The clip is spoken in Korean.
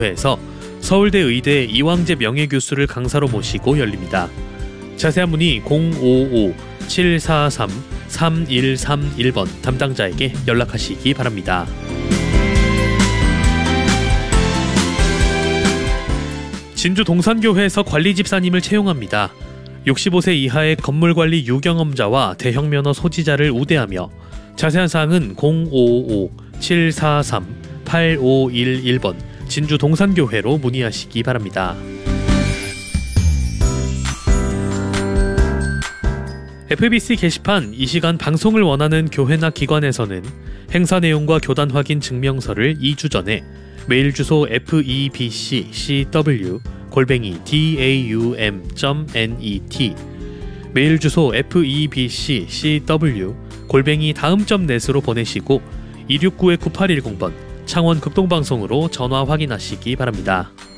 에서 서울대 의대 이왕재 명예교수를 강사로 모시고 열립니다. 자세한 문의 055-743-3131번 담당자에게 연락하시기 바랍니다. 진주 동산교회에서 관리집사님을 채용합니다. 65세 이하의 건물관리 유경험자와 대형면허 소지자를 우대하며 자세한 사항은 055-743-8511번 진주 동산교회로 문의하시기 바랍니다. FBC 게시판 이 시간 방송을 원하는 교회나 기관에서는 행사 내용과 교단 확인 증명서를 2주 전에 메일 주소 febccw@daum.net 메일 주소 febccw@daum.net으로 보내시고 269-9810번 창원 극동방송으로 전화 확인하시기 바랍니다.